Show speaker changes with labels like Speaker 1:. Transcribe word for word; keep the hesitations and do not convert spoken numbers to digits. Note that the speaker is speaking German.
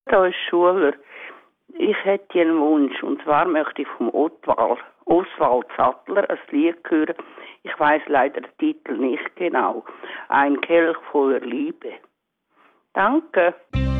Speaker 1: Da ist Schuler. Ich hätte einen Wunsch, und zwar möchte ich vom Ottwald, Oswald Sattler ein Lied hören. Ich weiß leider den Titel nicht genau. Ein Kelch voller Liebe. Danke.